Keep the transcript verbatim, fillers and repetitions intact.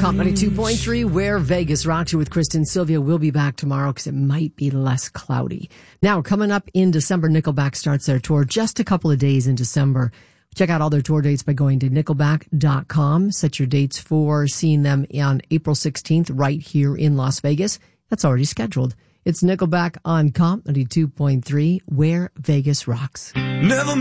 Comp ninety-two point three, where Vegas rocks you with Kristen Sylvia. We'll be back tomorrow because it might be less cloudy. Now, coming up in December, Nickelback starts their tour just a couple of days in December. Check out all their tour dates by going to nickelback dot com. Set your dates for seeing them on April sixteenth right here in Las Vegas. That's already scheduled. It's Nickelback on Comp ninety-two point three, where Vegas rocks. Never